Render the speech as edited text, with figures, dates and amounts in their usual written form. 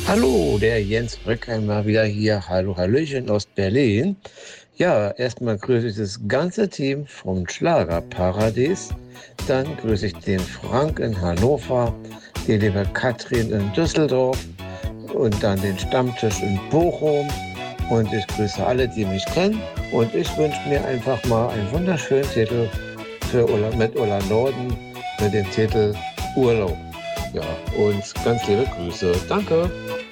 Hallo, der Jens Bröckheim mal wieder hier. Hallo, Hallöchen aus Berlin. Ja, erstmal grüße ich das ganze Team vom Schlagerparadies. Dann grüße ich den Frank in Hannover, die liebe Katrin in Düsseldorf und dann den Stammtisch in Bochum. Und ich grüße alle, die mich kennen. Und ich wünsche mir einfach mal einen wunderschönen Titel mit Ulla Norden mit dem Titel Urlaub. Ja, und ganz liebe Grüße. Danke.